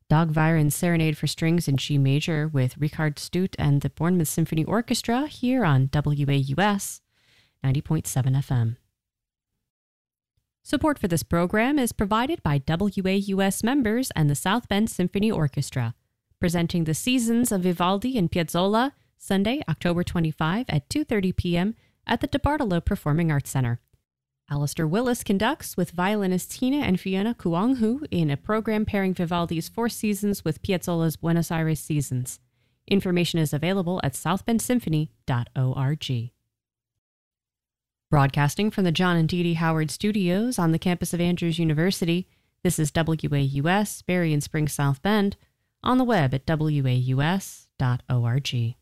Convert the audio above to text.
Dagviren's Serenade for Strings in G Major with Richard Stute and the Bournemouth Symphony Orchestra here on WAUS 90.7 FM. Support for this program is provided by WAUS members and the South Bend Symphony Orchestra, presenting the Seasons of Vivaldi and Piazzolla, Sunday, October 25 at 2:30 p.m. at the DeBartolo Performing Arts Center. Alistair Willis conducts with violinists Tina and Fiona Kuanghu in a program pairing Vivaldi's Four Seasons with Piazzolla's Buenos Aires Seasons. Information is available at southbendsymphony.org. Broadcasting from the John and Dee Dee Howard Studios on the campus of Andrews University, this is WAUS, Berrien Springs, South Bend, on the web at waus.org.